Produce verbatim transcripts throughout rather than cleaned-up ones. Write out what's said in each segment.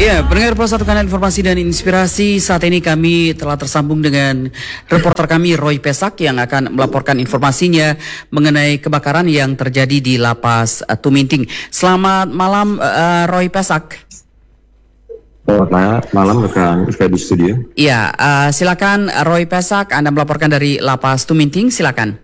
Ya, pendengar Pos Satu Kanal Informasi dan Inspirasi, saat ini kami telah tersambung dengan reporter kami Roy Pesak yang akan melaporkan informasinya mengenai kebakaran yang terjadi di Lapas uh, Tuminting. Selamat malam uh, Roy Pesak. Selamat malam rekan Ika di studio. Iya, uh, silakan Roy Pesak, Anda melaporkan dari Lapas Tuminting, silakan.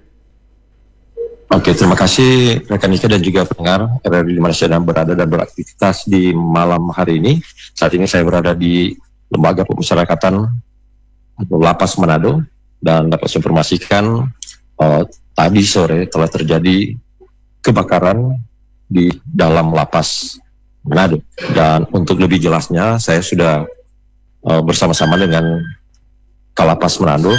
Oke, terima kasih rekan Ika dan juga pendengar R R I di mana sedang berada dan beraktivitas di malam hari ini. Saat ini saya berada di Lembaga Pemasyarakatan atau Lapas Manado dan dapat saya informasikan uh, tadi sore telah terjadi kebakaran di dalam Lapas Manado. Dan untuk lebih jelasnya saya sudah uh, bersama-sama dengan Kalapas Manado.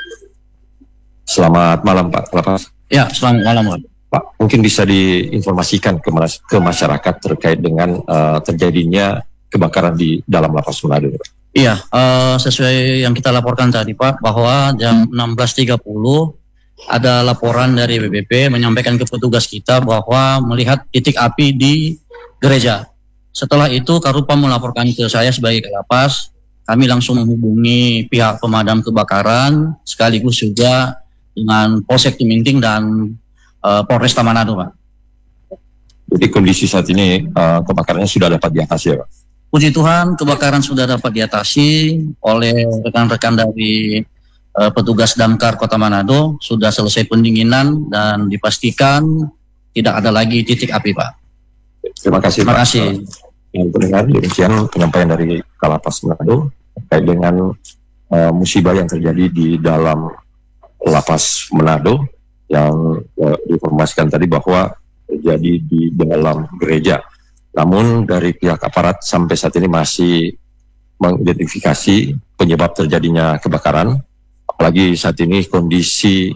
Selamat malam Pak Kalapas. Ya, selamat malam Pak. Pak, mungkin bisa diinformasikan ke, ke masyarakat terkait dengan uh, terjadinya kebakaran di dalam Lapas Manado. Iya, uh, sesuai yang kita laporkan tadi Pak, bahwa jam enam belas tiga puluh ada laporan dari B B P menyampaikan ke petugas kita bahwa melihat titik api di gereja. Setelah itu Karupam melaporkan ke saya sebagai Kalapas, kami langsung menghubungi pihak pemadam kebakaran sekaligus juga dengan Polsek Tuminting dan uh, Polresta Manado, Pak. Jadi kondisi saat ini uh, kebakarannya sudah dapat diatasi ya, Pak? Puji Tuhan, kebakaran sudah dapat diatasi oleh rekan-rekan dari uh, petugas Damkar Kota Manado. Sudah selesai pendinginan dan dipastikan tidak ada lagi titik api, Pak. Terima kasih, Terima Pak. kasih. Yang pendengar, demikian penyampaian dari Kalapas Manado terkait dengan uh, musibah yang terjadi di dalam Lapas Manado yang uh, diinformasikan tadi bahwa terjadi di dalam gereja. Namun dari pihak aparat sampai saat ini masih mengidentifikasi penyebab terjadinya kebakaran. Apalagi saat ini kondisi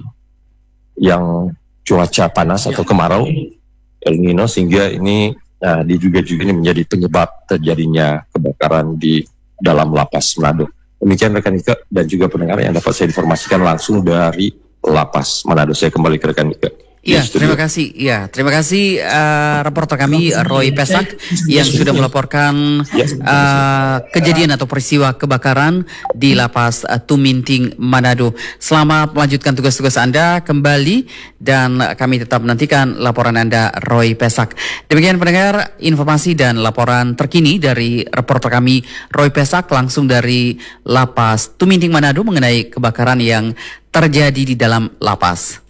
yang cuaca panas atau kemarau El Nino, sehingga ini uh, diduga juga ini menjadi penyebab terjadinya kebakaran di dalam Lapas Manado. Demikian rekan Ika dan juga pendengar yang dapat saya informasikan langsung dari Lapas Manado. Saya kembali ke rekan Ika. Iya, terima kasih. Iya, terima kasih uh, reporter kami Roy Pesak yang sudah melaporkan uh, kejadian atau peristiwa kebakaran di Lapas uh, Tuminting Manado. Selamat melanjutkan tugas-tugas Anda kembali dan kami tetap menantikan laporan Anda Roy Pesak. Demikian pendengar, informasi dan laporan terkini dari reporter kami Roy Pesak langsung dari Lapas Tuminting Manado mengenai kebakaran yang terjadi di dalam lapas.